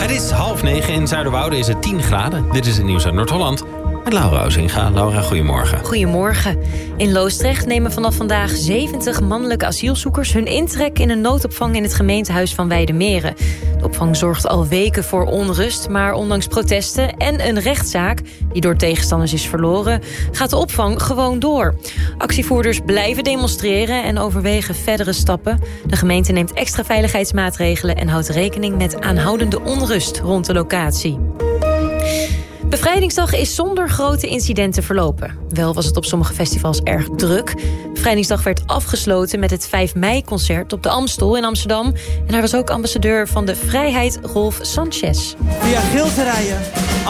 Het is 8:30 in Zuiderwoude is het 10 graden. Dit is het nieuws uit Noord-Holland. Met Laura Huizinga. Laura, goedemorgen. Goedemorgen. In Loosdrecht nemen vanaf vandaag 70 mannelijke asielzoekers hun intrek in een noodopvang in het gemeentehuis van Weidemeren. De opvang zorgt al weken voor onrust, maar ondanks protesten en een rechtszaak die door tegenstanders is verloren, gaat de opvang gewoon door. Actievoerders blijven demonstreren en overwegen verdere stappen. De gemeente neemt extra veiligheidsmaatregelen en houdt rekening met aanhoudende onrust rond de locatie. Bevrijdingsdag is zonder grote incidenten verlopen. Wel was het op sommige festivals erg druk. Bevrijdingsdag werd afgesloten met het 5 mei-concert op de Amstel in Amsterdam. En daar was ook ambassadeur van de vrijheid, Rolf Sanchez. Via Gilterijen,